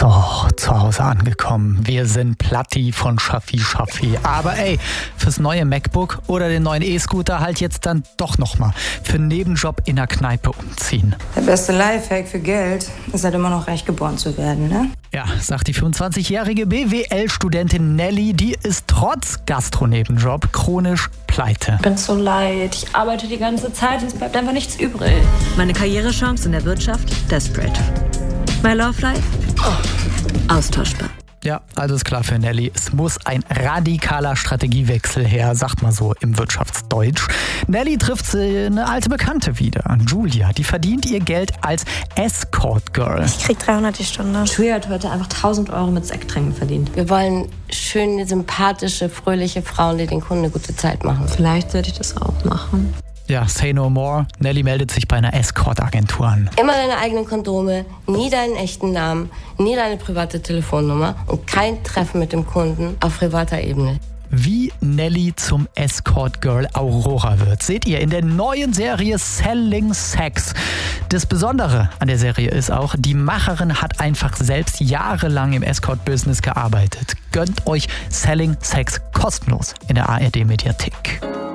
So, zu Hause angekommen. Wir sind Platti von Schaffi Schaffi. Aber ey, fürs neue MacBook oder den neuen E-Scooter halt jetzt dann doch nochmal für einen Nebenjob in der Kneipe umziehen. Der beste Lifehack für Geld ist halt immer noch reich geboren zu werden, ne? Ja, sagt die 25-jährige BWL-Studentin Nelly, die ist trotz Gastro-Nebenjob chronisch pleite. Ich bin so leid. Ich arbeite die ganze Zeit und es bleibt einfach nichts übrig. Meine Karrierechance in der Wirtschaft? Desperate. My Love Life? Austauschbar. Ja, also ist klar für Nelly. Es muss ein radikaler Strategiewechsel her, sagt man so im Wirtschaftsdeutsch. Nelly trifft eine alte Bekannte wieder, Julia. Die verdient ihr Geld als Escort Girl. Ich krieg 300 die Stunde. Julia hat heute einfach 1.000 Euro mit Sekttränken verdient. Wir wollen schöne, sympathische, fröhliche Frauen, die den Kunden eine gute Zeit machen. Vielleicht sollte ich das auch machen. Ja, say no more. Nelly meldet sich bei einer Escort-Agentur an. Immer deine eigenen Kondome, nie deinen echten Namen, nie deine private Telefonnummer und kein Treffen mit dem Kunden auf privater Ebene. Wie Nelly zum Escort Girl Aurora wird, seht ihr in der neuen Serie Selling Sex. Das Besondere an der Serie ist auch, die Macherin hat einfach selbst jahrelang im Escort-Business gearbeitet. Gönnt euch Selling Sex kostenlos in der ARD-Mediathek.